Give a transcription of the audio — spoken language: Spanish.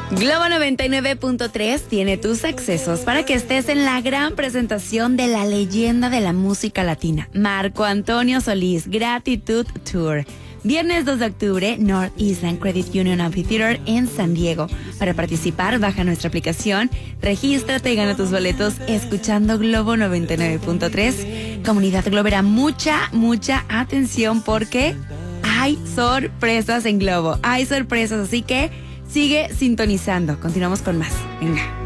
Globo 99.3 tiene tus accesos para que estés en la gran presentación de la leyenda de la música latina, Marco Antonio Solís, Gratitud Tour. Viernes 2 de octubre, North Island Credit Union Amphitheater en San Diego. Para participar, baja nuestra aplicación, regístrate y gana tus boletos escuchando Globo 99.3. Comunidad Globera, mucha atención porque hay sorpresas en Globo. Hay sorpresas, así que sigue sintonizando. Continuamos con más. Venga.